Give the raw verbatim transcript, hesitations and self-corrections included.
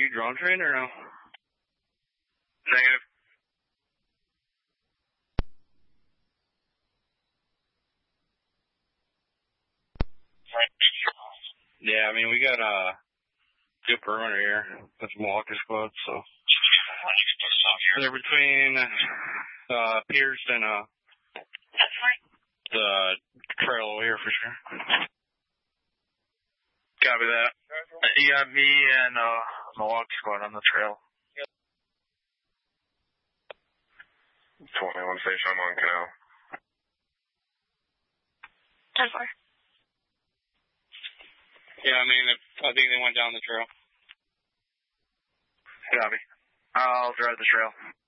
you drone trained or no? Negative. Yeah, I mean, we got a good perimeter here with some walker squads, so. They're between uh, Pierce and uh, the trail over here for sure. Copy that. You got me and uh, Milwaukee squad on the trail. twenty-one station, I'm on canal. ten four. Yeah, I mean, if, I think they went down the trail. Copy. I'll drive the trail.